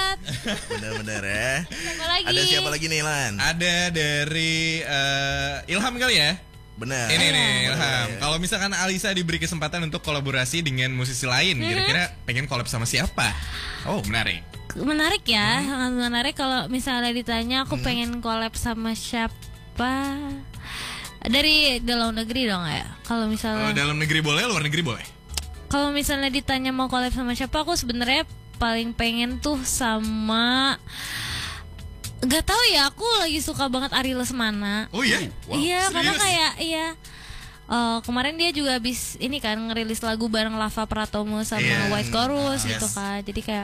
banget. Bener-bener ya. Siapa lagi? Ada siapa lagi nih, Lan? Ada dari Ilham kali ya. Bener. Ini nih Ilham. Kalau misalkan Alisa diberi kesempatan untuk kolaborasi dengan musisi lain, kira-kira pengen collab sama siapa? Oh, menarik. Menarik ya, sangat menarik kalau misalnya ditanya aku pengen collab sama siapa. Dari dalam negeri dong ya. Kalau misalnya Dalam negeri boleh, luar negeri boleh. Kalau misalnya ditanya mau collab sama siapa, aku sebenarnya paling pengen tuh sama, gak tahu ya, aku lagi suka banget Ari Lesmana. Oh iya? Iya, karena serius? kayak kemarin dia juga habis ini kan ngerilis lagu bareng Lava Pratomo sama Iya. White Chorus Yes. gitu kan. Jadi kayak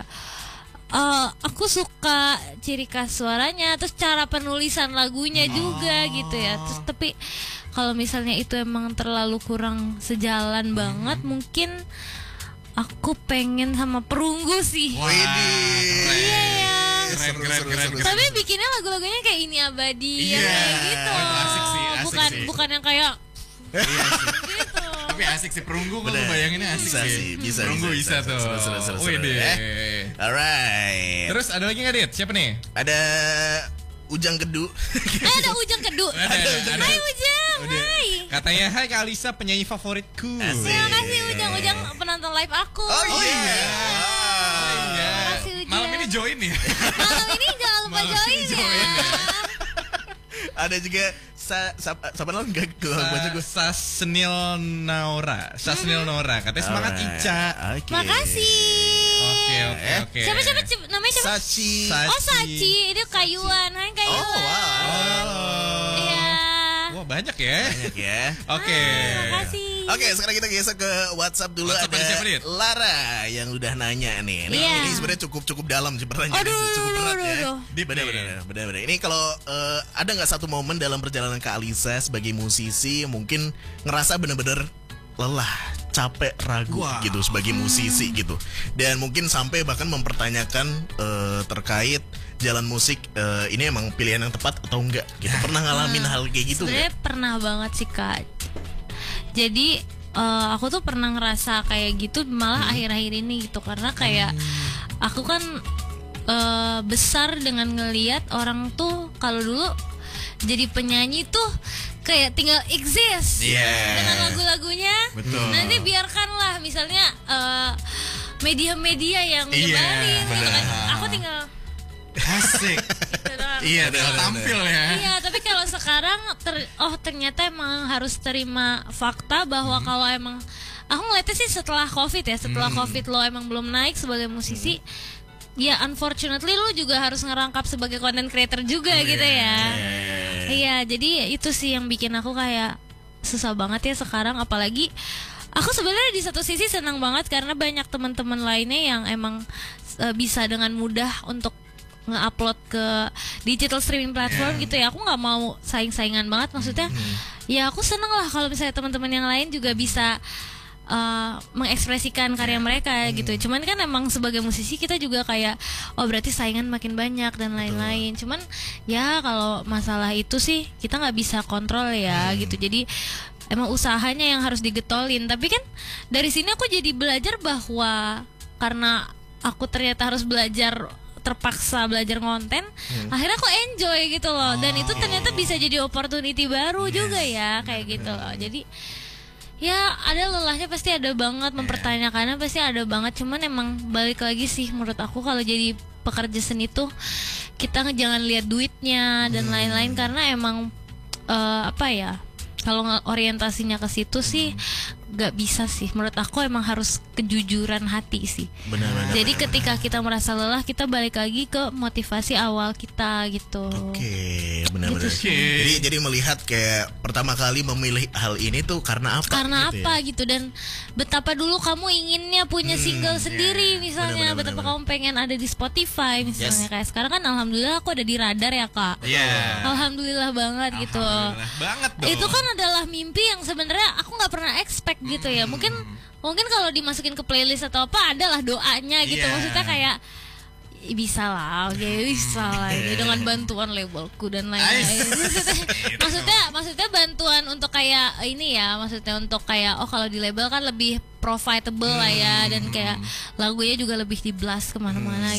aku suka ciri khas suaranya, terus cara penulisan lagunya juga gitu ya. Terus tapi kalau misalnya itu emang terlalu kurang sejalan banget, mungkin aku pengen sama Perunggu sih. Wah, Iya ya. keren. Tapi bikinnya lagu-lagunya kayak Ini Abadi yang Iya. kayak gitu. Asik sih, asik bukan sih. bukan yang kayak Iya sih. gitu. Tapi asik sih Perunggu, kalau Bener. bayanginnya asik Bisa sih. sih, bisa, Perunggu bisa, bisa tuh. seru, Wih deh. ya. Alright. Terus ada lagi nggak Dit? Siapa nih? Ada Ujang Kedu. Ada Ujang Kedu. Ada. Hai Ujang, Udah. hai. Katanya, hai Kak Alisa, penyanyi favoritku. Asik. Terima kasih Ujang penonton live aku. Oh iya. Iya. Makasih, Ujang. Malam ini join ya. Malam ini jangan lupa Malam ini join join ya. Ada juga siapa namanya enggak baca gue. Sasnil Naura. Katanya semangat Ica. Oke. Makasih. Oke. Siapa namanya siapa? Sachi. Oh Sachi, ini Kayuan. Hai Kayuan. Oh, wow. Iya. Wah, banyak ya. Banyak ya. Oke. Makasih. Oke, sekarang kita geser ke WhatsApp dulu. WhatsApp ada siapa, Dit? Lara yang udah nanya nih. Iya. Ini sebenarnya cukup dalam sih pertanyaannya. Aduh, Cukup berat ya. aduh. Deep nih. Benar-benar. Ini kalau ada nggak satu momen dalam perjalanan Kak Alisa sebagai musisi mungkin ngerasa benar-benar lelah, capek, ragu Wow. gitu sebagai musisi gitu. Dan mungkin sampai bahkan mempertanyakan terkait jalan musik ini emang pilihan yang tepat atau enggak gitu. Pernah ngalamin hal kayak gitu Sebenarnya nggak? pernah banget sih Kak. Jadi aku tuh pernah ngerasa kayak gitu malah akhir-akhir ini gitu, karena kayak aku kan besar dengan ngelihat orang tuh kalau dulu jadi penyanyi tuh kayak tinggal exist dengan lagu-lagunya. Betul. Nanti biarkanlah misalnya media-media yang nyebarin gitu kan. benar. Aku tinggal Asik. gitu doang. Iya, tinggal tampil ya. Iya, tapi kalau sekarang ternyata emang harus terima fakta bahwa kalau emang aku ngeliatnya sih setelah COVID ya, setelah COVID lo emang belum naik sebagai musisi, ya unfortunately lo juga harus ngerangkap sebagai content creator juga gitu ya. Iya, jadi itu sih yang bikin aku kayak susah banget ya sekarang, apalagi aku sebenarnya di satu sisi senang banget karena banyak teman-teman lainnya yang emang bisa dengan mudah untuk nge-upload ke digital streaming platform gitu ya. Aku nggak mau saing-saingan banget, maksudnya ya aku seneng lah kalau misalnya teman-teman yang lain juga bisa mengekspresikan karya mereka gitu. Cuman kan emang sebagai musisi kita juga kayak berarti saingan makin banyak dan lain-lain. Cuman ya kalau masalah itu sih kita nggak bisa kontrol ya gitu. Jadi emang usahanya yang harus digetolin. Tapi kan dari sini aku jadi belajar bahwa karena aku ternyata harus terpaksa belajar konten, akhirnya aku enjoy gitu loh. Dan itu ternyata bisa jadi opportunity baru juga ya, kayak gitu loh. Jadi ya ada lelahnya, pasti ada banget, mempertanyakannya pasti ada banget. Cuman emang balik lagi sih menurut aku, kalau jadi pekerja seni tuh kita jangan lihat duitnya dan lain-lain, karena emang apa ya, kalau orientasinya ke situ sih gak bisa sih. Menurut aku emang harus kejujuran hati sih. Benar-benar. Jadi ketika kita merasa lelah, kita balik lagi ke motivasi awal kita gitu. Oke, benar-benar. Gitu sih. Jadi melihat kayak pertama kali memilih hal ini tuh karena apa? Karena gitu apa ya? gitu, dan betapa dulu kamu inginnya punya single sendiri misalnya, Benar-benar, betapa benar-benar. kamu pengen ada di Spotify misalnya. Yes. Kayak sekarang kan alhamdulillah aku ada di radar ya Kak. Iya. Alhamdulillah banget gitu. Alhamdulillah banget dong. Itu kan adalah mimpi yang sebenarnya aku nggak pernah expect gitu ya. Mungkin kalau dimasukin ke playlist atau apa adalah doanya gitu. Iya. Maksudnya kayak bisa lah, oke, bisa lah ini dengan bantuan labelku dan lain-lain. maksudnya bantuan untuk kayak ini ya, maksudnya untuk kayak kalau di label kan lebih profitable lah ya, dan kayak lagunya juga lebih di blast kemana-mana